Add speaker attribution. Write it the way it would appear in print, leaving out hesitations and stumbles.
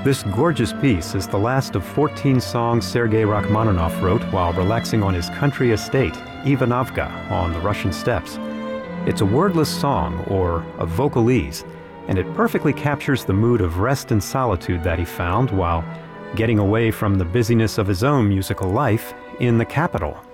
Speaker 1: This gorgeous piece is the last of 14 songs Sergei Rachmaninoff wrote while relaxing on his country estate, Ivanovka, on the Russian steppes. It's a wordless song, or a vocalese, and it perfectly captures the mood of rest and solitude that he found while getting away from the busyness of his own musical life in the capital.